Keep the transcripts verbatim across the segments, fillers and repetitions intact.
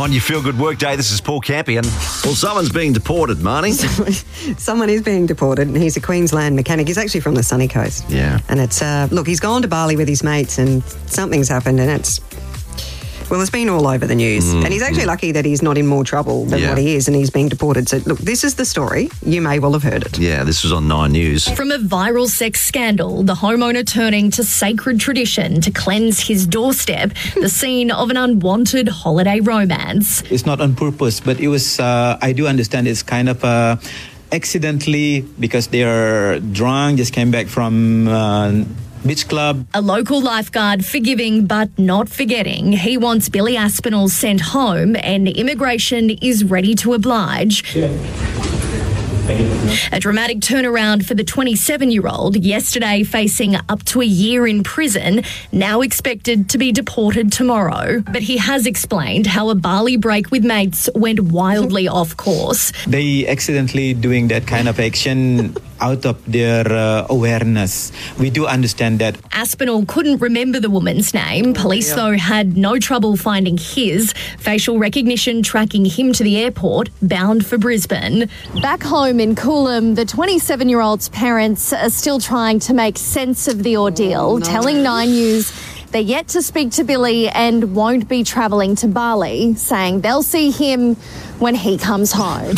On your Feel Good Workday, this is Paul Campion. Well, someone's being deported, Marnie. Someone is being deported, and he's a Queensland mechanic. He's actually from the sunny coast. Yeah. And it's, uh, look, he's gone to Bali with his mates and something's happened, and it's, well, it's been all over the news. Mm, and he's actually mm. lucky that he's not in more trouble than yeah. what he is, and he's being deported. So, look, this is the story. You may well have heard it. Yeah, this was on Nine News. From a viral sex scandal, the homeowner turning to sacred tradition to cleanse his doorstep, the scene of an unwanted holiday romance. It's not on purpose, but it was, uh, I do understand it's kind of uh, accidentally because they're drunk, just came back from... Uh, beach club. A local lifeguard forgiving but not forgetting. He wants Billy Aspinall sent home and immigration is ready to oblige. Yeah. A dramatic turnaround for the twenty-seven-year-old, yesterday facing up to a year in prison, now expected to be deported tomorrow. But he has explained how a Bali break with mates went wildly off course. They accidentally doing that kind of action out of their uh, awareness. We do understand that. Aspinall couldn't remember the woman's name. Police, yeah. though, had no trouble finding his. Facial recognition tracking him to the airport, bound for Brisbane. Back home in Coolum, the twenty-seven-year-old's parents are still trying to make sense of the ordeal, oh, no. telling Nine News they're yet to speak to Billy and won't be travelling to Bali, saying they'll see him when he comes home.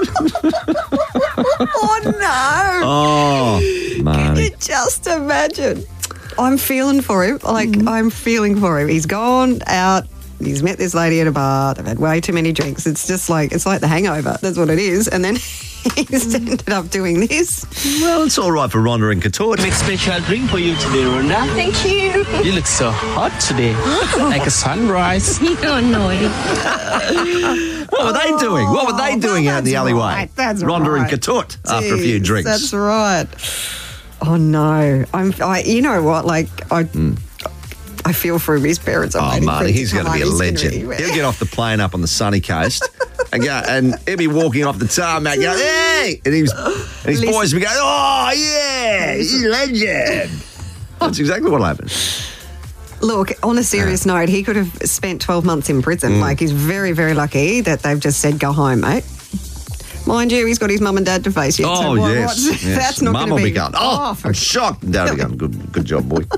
Oh, no. Oh, Marnie. Can you just imagine? I'm feeling for him. Like, mm. I'm feeling for him. He's gone out. He's met this lady at a bar. They've had way too many drinks. It's just like, it's like The Hangover. That's what it is. And then he's ended up doing this. Well, it's all right for Rhonda and Couture. Make special drink for you today, Rhonda. Thank you. You look so hot today. Like a sunrise. You're naughty. What were they doing? What were they doing well, out in the alleyway? Right, that's Rhonda right. and Couture after a few drinks. That's right. Oh, no. I'm. I, you know what? Like, I... Mm. I feel for his parents. I'm oh, Marty, he's going to be a legend. He'll get off the plane up on the sunny coast and go, and he'll be walking off the tarmac going, hey! And, he was, and his Listen. boys will be going, oh, yeah, he's a legend. That's exactly what happened. Look, on a serious uh, note, he could have spent twelve months in prison. Mm. Like, he's very, very lucky that they've just said, go home, mate. Mind you, he's got his mum and dad to face yet. Oh, so what, yes, yes. yes. That's not Mum going to will be... be going, oh, I'm shocked. Dad will be going, good, good job, boy.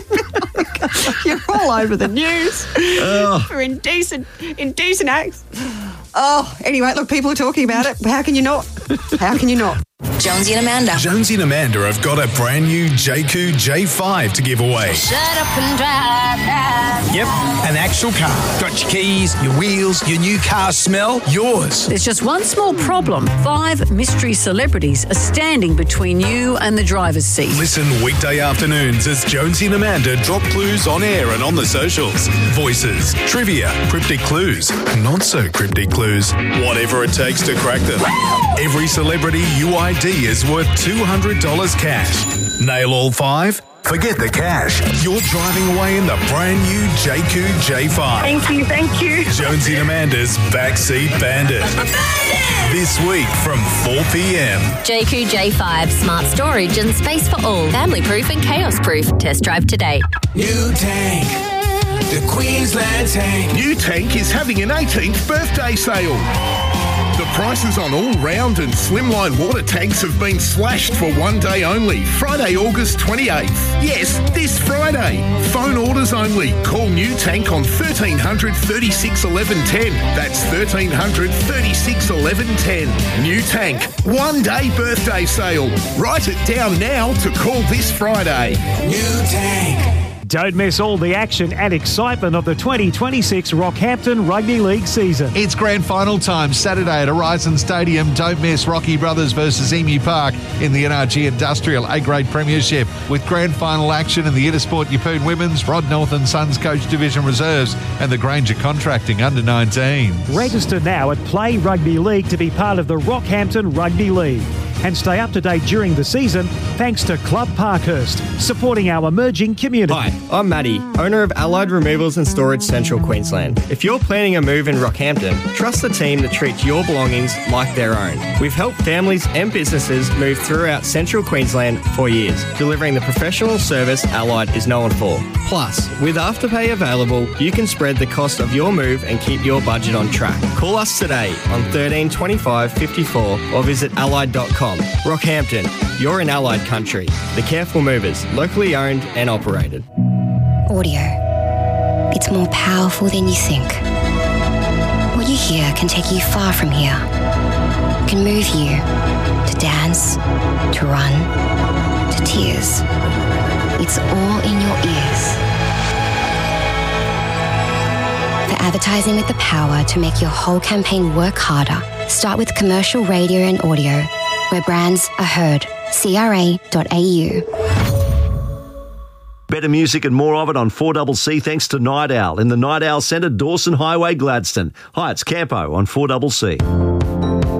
You're all over the news oh. for indecent, indecent acts. Oh, anyway, look, people are talking about it. How can you not? How can you not? Jonesy and Amanda. Jonesy and Amanda have got a brand new J Q J five to give away. Shut up and drive, drive. Yep, an actual car. Got your keys, your wheels, your new car smell, yours. There's just one small problem. Five mystery celebrities are standing between you and the driver's seat. Listen weekday afternoons as Jonesy and Amanda drop clues on air and on the socials. Voices, trivia, cryptic clues, not so cryptic clues. Whatever it takes to crack them. Every celebrity U I D is worth two hundred dollars cash. Nail all five? Forget the cash. You're driving away in the brand new J Q J five. Thank you, thank you. Jonesy and Amanda's Backseat Bandit. This week from four p.m. J Q J five, smart storage and space for all. Family proof and chaos proof. Test drive today. New tank. The Queensland tank. New Tank is having an eighteenth birthday sale. The prices on all round and slimline water tanks have been slashed for one day only, Friday, August twenty-eighth. Yes, this Friday. Phone orders only. Call New Tank on thirteen hundred, thirty-six, eleven ten. That's thirteen hundred, thirty-six, eleven ten. New Tank, one day birthday sale. Write it down now to call this Friday. New Tank. Don't miss all the action and excitement of the twenty twenty-six Rockhampton Rugby League season. It's grand final time Saturday at Horizon Stadium. Don't miss Rocky Brothers versus Emu Park in the N R G Industrial A-Grade Premiership with grand final action in the Intersport Yeppoon Women's, Rod North and Sons Coach Division Reserves and the Granger Contracting under nineteens. Register now at Play Rugby League to be part of the Rockhampton Rugby League. and stay up to date during the season thanks to Club Parkhurst, supporting our emerging community. Hi, I'm Matty, owner of Allied Removals and Storage Central Queensland. If you're planning a move in Rockhampton, trust the team that treats your belongings like their own. We've helped families and businesses move throughout Central Queensland for years, delivering the professional service Allied is known for. Plus, with Afterpay available, you can spread the cost of your move and keep your budget on track. Call us today on thirteen twenty-five fifty-four or visit allied dot com. Rockhampton, you're in Allied country. The Careful Movers, locally owned and operated. Audio. It's more powerful than you think. What you hear can take you far from here. It can move you to dance, to run, to tears. It's all in your ears. For advertising with the power to make your whole campaign work harder, start with commercial radio and audio, where brands are heard. C R A dot A U. Better music and more of it on four C C thanks to Night Owl in the Night Owl Centre, Dawson Highway, Gladstone. Hi, it's Campo on four C C.